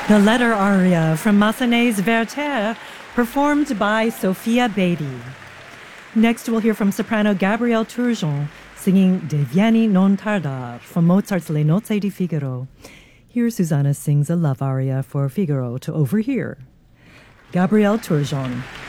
The letter aria from Massenet's Werther, performed by Sophia Beatty. Next, we'll hear from soprano Gabrielle Turgeon singing De Vieni non tarda from Mozart's Le Nozze di Figaro. Here, Susanna sings a love aria for Figaro to overhear. Gabrielle Turgeon.